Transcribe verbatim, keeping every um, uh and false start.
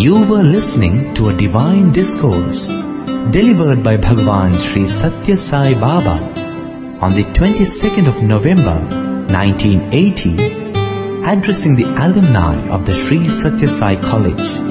You were listening to a divine discourse delivered by Bhagavan Sri Satya Sai Baba on the twenty-second of November nineteen eighty, addressing the alumni of the Sri Satya Sai College.